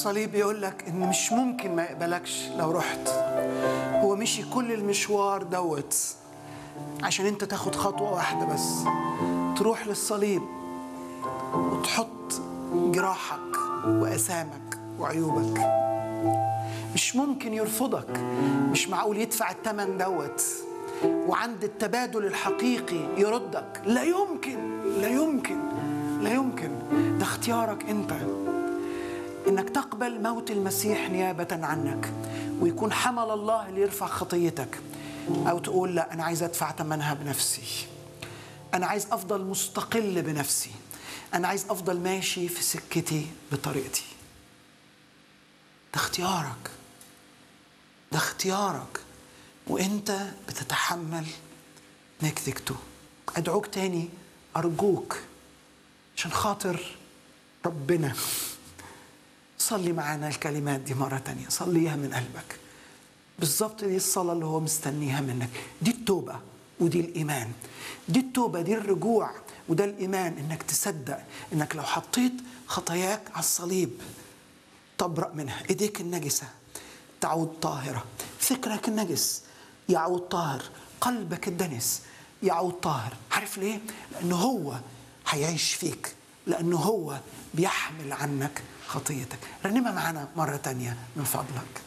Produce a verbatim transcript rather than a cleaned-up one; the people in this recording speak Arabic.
الصليب يقول لك إن مش ممكن ما يقبلكش لو رحت. هو مشي كل المشوار دوت عشان أنت تاخد خطوة واحدة بس، تروح للصليب وتحط جراحك وأسامك وعيوبك. مش ممكن يرفضك، مش معقول يدفع الثمن دوت وعند التبادل الحقيقي يردك. لا يمكن، لا يمكن، لا يمكن. ده اختيارك أنت إنك تقبل موت المسيح نيابة عنك ويكون حمل الله اللي يرفع خطيتك، أو تقول لا، أنا عايز أدفع ثمنها بنفسي، أنا عايز أفضل مستقل بنفسي، أنا عايز أفضل ماشي في سكتي بطريقتي. ده اختيارك، ده اختيارك، وإنت بتتحمل نكتكته. أدعوك تاني، أرجوك عشان خاطر ربنا، صلي معانا الكلمات دي مرة تانية، صليها من قلبك. بالظبط دي الصلاة اللي هو مستنيها منك. دي التوبة ودي الإيمان. دي التوبة، دي الرجوع، وده الإيمان، إنك تصدق إنك لو حطيت خطاياك على الصليب تبرأ منها. إيديك النجسة تعود طاهرة، فكرك النجس يعود طاهر، قلبك الدنس يعود طاهر. عارف ليه؟ لأنه هو هيعيش فيك، لأنه هو بيحمل عنك خطيتك. رنمها معنا مرة تانية من فضلك.